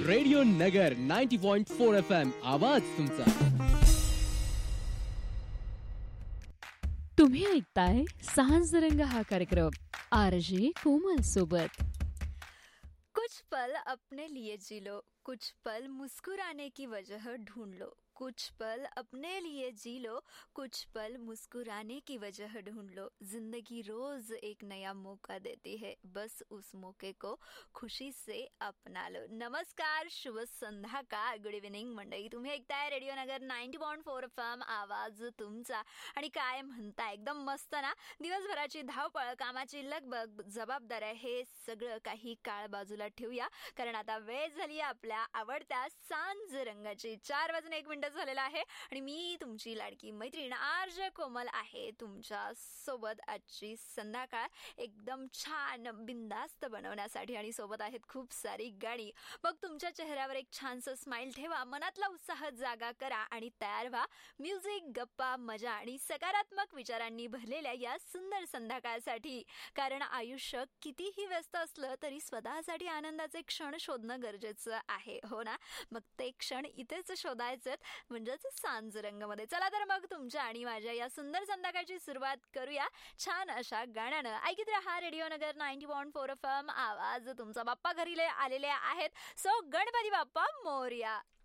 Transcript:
Radio नगर 90.4 FM आवाज तुमचा. तुम्ही ऐकताय सांजरंग हा कार्यक्रम आरजे कोमल सोबत. कुछ पल अपने लिए जी लो, कुछ पल मुस्कुराने की वजह ढूंढ लो, कुछ पल अपने लिए जी लो, कुछ पल मुस्कुराने की वजह ढूंढ लो. जिंदगी रोज एक नया मौका देती है, बस उस मौके को खुशी से अपना लो. नमस्कार, शुभ संध्याकाळ, गुड इव्हिनिंग मंडळी. तुम्ही ऐकताय रेडिओ नगर 90.4 FM आवाज तुमचा. आणि काय म्हणताय, एकदम मस्त ना. दिवसभराची धावपळ, कामाची लगबग, जबाबदाऱ्या हे सगळं काही काळ बाजूला ठेवूया, कारण आता वेळ झाली आपल्या आवडत्या सांज रंगाची. 4:01 झालेला आहे आणि मी तुमची लाडकी मैत्रीण आरजे कोमल आहे तुमच्या सोबत. आजची संध्याकाळ एकदम छान बिंदास्त बनवण्यासाठी आणि सोबत आहेत खूप सारी गाणी. मग तुमच्या चेहऱ्यावर एक छानसं स्माइल ठेवा, मनातला उत्साह जागा करा आणि तयार व्हा म्युझिक, गप्पा, मजा आणि सकारात्मक विचारांनी भरलेल्या या सुंदर संध्याकाळसाठी. कारण आयुष्य कितीही व्यस्त असलं तरी स्वतःसाठी आनंदाचे क्षण शोधणं गरजेचं आहे, हो ना. मग ते क्षण इथेच शोधायचे, म्हणजेच सांज रंगमध्ये. चला तर मग तुमच्या आणि माझ्या या सुंदर संध्याकाळची सुरुवात करूया छान अशा गाण्यानं. ऐकत रहा रेडिओ नगर 90.4 FM आवाज तुमचा. बाप्पा घरी आलेले आहेत, सो गणपती बाप्पा मोरया.